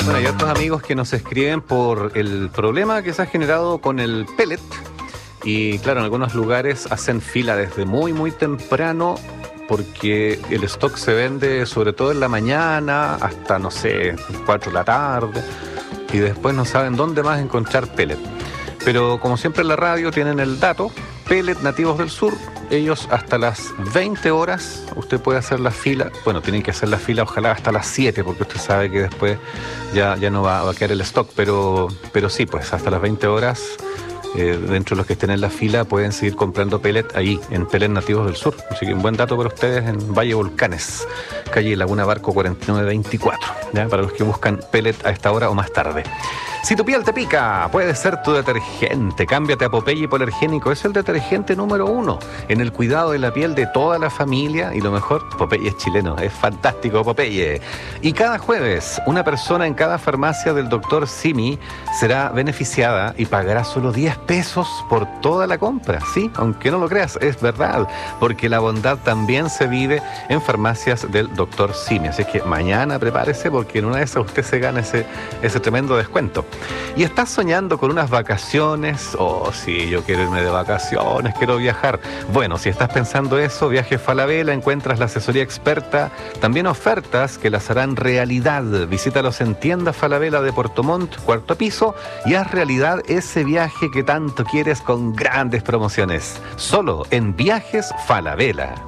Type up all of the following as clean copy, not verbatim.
Bueno, hay otros amigos que nos escriben por el problema que se ha generado con el pellet. Y claro, en algunos lugares hacen fila desde muy, muy temprano porque el stock se vende sobre todo en la mañana hasta, no sé, 4 de la tarde. Y después no saben dónde más encontrar pellet. Pero como siempre en la radio tienen el dato, pellet Nativos del Sur, ellos hasta las 20 horas, usted puede hacer la fila, bueno, tienen que hacer la fila ojalá hasta las 7, porque usted sabe que después ya no va a quedar el stock, pero sí, pues hasta las 20 horas, dentro de los que estén en la fila, pueden seguir comprando pellet ahí, en Pellet Nativos del Sur. Así que un buen dato para ustedes en Valle Volcanes, calle Laguna Barco 4924, ¿ya? Para los que buscan pellet a esta hora o más tarde. Si tu piel te pica, puede ser tu detergente. Cámbiate a Popeye Hipoalergénico. Es el detergente número 1 en el cuidado de la piel de toda la familia. Y lo mejor, Popeye es chileno. Es fantástico, Popeye. Y cada jueves, una persona en cada farmacia del Dr. Simi será beneficiada y pagará solo 10 pesos por toda la compra. Sí, aunque no lo creas, es verdad. Porque la bondad también se vive en farmacias del Dr. Simi. Así que mañana prepárese porque en una de esas usted se gana ese tremendo descuento. ¿Y estás soñando con unas vacaciones? Oh, sí, yo quiero irme de vacaciones, quiero viajar. Bueno, si estás pensando eso, Viajes Falabella, encuentras la asesoría experta, también ofertas que las harán realidad. Visítalos en Tienda Falabella de Puerto Montt, 4º piso, y haz realidad ese viaje que tanto quieres con grandes promociones. Solo en Viajes Falabella.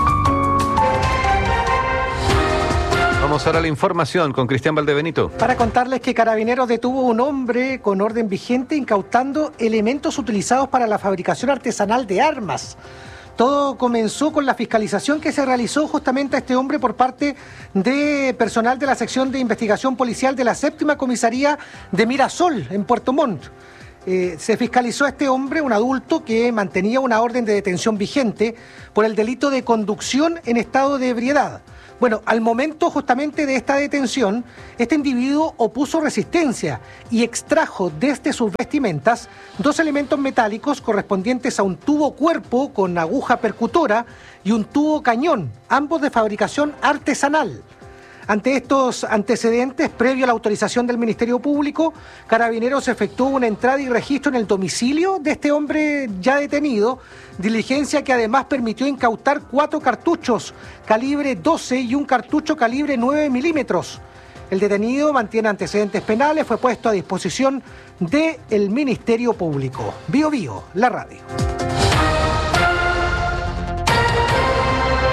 Vamos ahora a la información con Cristian Valdebenito. Para contarles que Carabineros detuvo a un hombre con orden vigente incautando elementos utilizados para la fabricación artesanal de armas. Todo comenzó con la fiscalización que se realizó justamente a este hombre por parte de personal de la sección de investigación policial de la 7ª comisaría de Mirasol, en Puerto Montt. Se fiscalizó a este hombre, un adulto, que mantenía una orden de detención vigente por el delito de conducción en estado de ebriedad. Bueno, al momento justamente de esta detención, este individuo opuso resistencia y extrajo desde sus vestimentas 2 elementos metálicos correspondientes a un tubo cuerpo con aguja percutora y un tubo cañón, ambos de fabricación artesanal. Ante estos antecedentes, previo a la autorización del Ministerio Público, Carabineros efectuó una entrada y registro en el domicilio de este hombre ya detenido, diligencia que además permitió incautar 4 cartuchos calibre 12 y un cartucho calibre 9 milímetros. El detenido mantiene antecedentes penales, fue puesto a disposición del Ministerio Público. Bío Bío, la radio.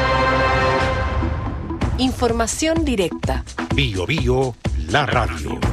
Información directa. Bío Bío, la radio.